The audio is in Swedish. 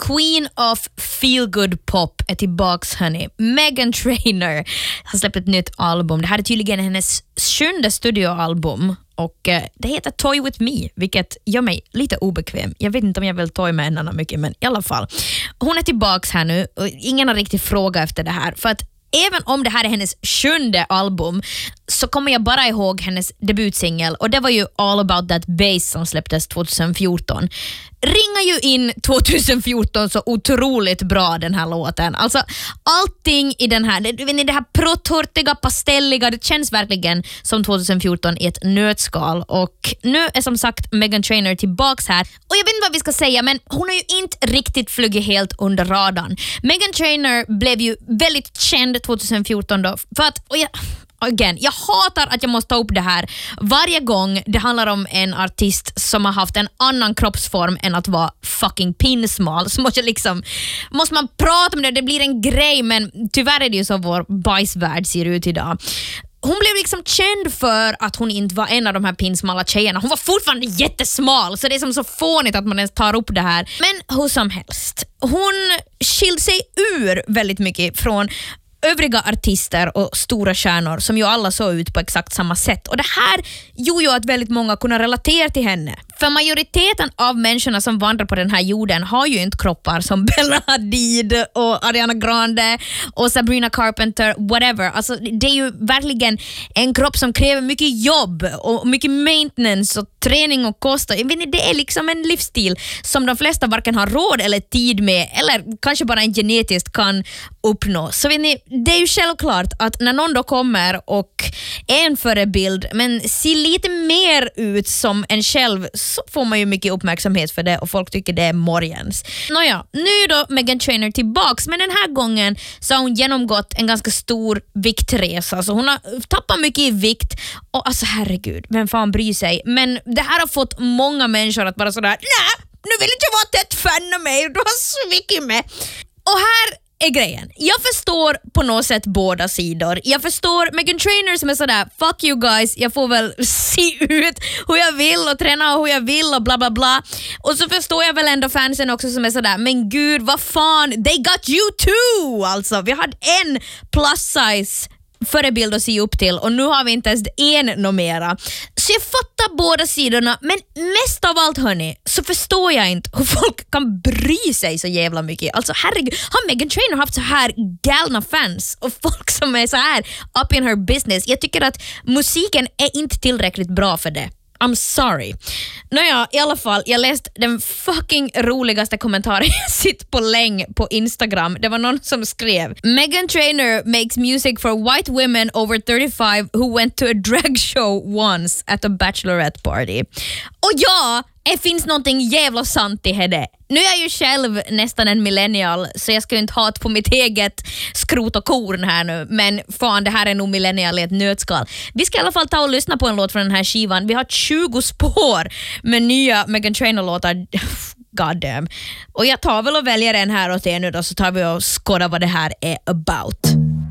Queen of Feelgood Pop är tillbaks, hörni. Meghan Trainor har släppt ett nytt album. Det här är tydligen hennes 7:e studioalbum och det heter Toy With Me, vilket gör mig lite obekväm. Jag vet inte om jag vill toy med henne mycket, men i alla fall. Hon är tillbaks här nu och ingen har riktigt frågat efter det här, för att även om det här är hennes 7:e album så kommer jag bara ihåg hennes debutsingel, och det var ju All About That Bass som släpptes 2014. Ringar ju in 2014 så otroligt bra, den här låten. Alltså allting i den här, det här protortiga, pastelliga, det känns verkligen som 2014 i ett nötskal. Och nu är som sagt Meghan Trainor tillbaks här. Och jag vet inte vad vi ska säga, men hon har ju inte riktigt flugit helt under radarn. Meghan Trainor blev ju väldigt känd 2014 då, för att, och jag hatar att jag måste ta upp det här varje gång det handlar om en artist som har haft en annan kroppsform än att vara fucking pinsmal. Så måste man prata om det blir en grej, men tyvärr är det ju så vår bajsvärld ser ut idag. Hon blev liksom känd för att hon inte var en av de här pinsmala tjejerna. Hon var fortfarande jättesmal, så det är som så fånigt att man ens tar upp det här. Men hur som helst, hon skilde sig ur väldigt mycket från övriga artister och stora stjärnor som ju alla såg ut på exakt samma sätt. Och det här gjorde ju att väldigt många kunde relatera till henne. För majoriteten av människorna som vandrar på den här jorden har ju inte kroppar som Bella Hadid och Ariana Grande och Sabrina Carpenter, whatever. Alltså det är ju verkligen en kropp som kräver mycket jobb och mycket maintenance och träning och kost. Det är liksom en livsstil som de flesta varken har råd eller tid med, eller kanske bara en genetiskt kan uppnå. Så det är ju självklart att när någon då kommer och är en förebild men ser lite mer ut som en själv, så får man ju mycket uppmärksamhet för det och folk tycker det är morgens. Nåja, nu är då Meghan Trainor tillbaks, men den här gången så har hon genomgått en ganska stor viktresa. Alltså hon har tappat mycket i vikt och alltså herregud, vem fan bryr sig? Men det här har fått många människor att bara sådär, nej, nu vill inte jag vara ett fan av mig, du har svikit mig. Och här är grejen. Jag förstår på något sätt båda sidor. Jag förstår Meghan Trainor som är sådär, fuck you guys, jag får väl se ut hur jag vill och träna hur jag vill och bla bla bla. Och så förstår jag väl ändå fansen också som är sådär, men gud, vad fan, they got you too! Alltså, vi hade en plus size förebild att se upp till och nu har vi inte ens en numera. Så jag fattar båda sidorna, men mest av allt hörni, så förstår jag inte hur folk kan bry sig så jävla mycket. Alltså herregud, har Meghan Trainor haft så här galna fans och folk som är så här up in her business? Jag tycker att musiken är inte tillräckligt bra för det. I'm sorry. Nåja, i alla fall, jag läste den fucking roligaste kommentaren jag sitter på länge på Instagram. Det var någon som skrev: Meghan Trainor makes music for white women over 35 who went to a drag show once at a bachelorette party. Och ja, det finns någonting jävla sant i det. Nu är jag ju själv nästan en millennial, så jag ska ju inte hata på mitt eget skrot och korn här nu. Men fan, det här är nog millennial i ett nötskal. Vi ska i alla fall ta och lyssna på en låt från den här skivan. Vi har 20 spår med nya Meghan Trainor-låtar. God damn. Och jag tar väl och väljer en här åt er nu då, så tar vi och skådar vad det här är about.